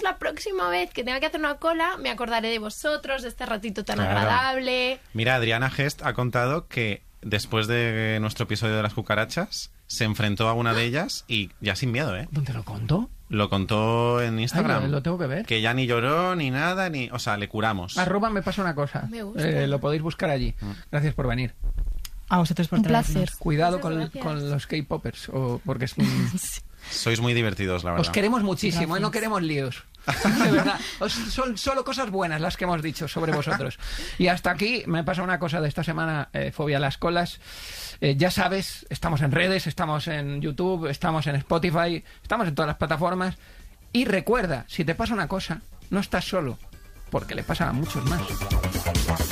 la próxima vez que tenga que hacer una cola, me acordaré de vosotros, de este ratito tan agradable. Mira, Adriana Gest ha contado que después de nuestro episodio de las cucarachas, se enfrentó a una de ellas y ya sin miedo, ¿eh? ¿Dónde lo contó? Lo contó en Instagram. Ay, lo tengo que ver. Que ya ni lloró, ni nada, ni... O sea, le curamos. @ me pasa una cosa. Me gusta. Lo podéis buscar allí. Gracias por venir. A vosotros por Un traernos. placer. Cuidado Muchas gracias. con los K-popers, porque es... Sois muy divertidos, la verdad. Os queremos muchísimo, no queremos líos. De verdad, son solo cosas buenas las que hemos dicho sobre vosotros. Y hasta aquí me pasa una cosa de esta semana, fobia a las colas. Ya sabes, estamos en redes, estamos en YouTube, estamos en Spotify, estamos en todas las plataformas. Y recuerda, si te pasa una cosa, no estás solo, porque le pasa a muchos más.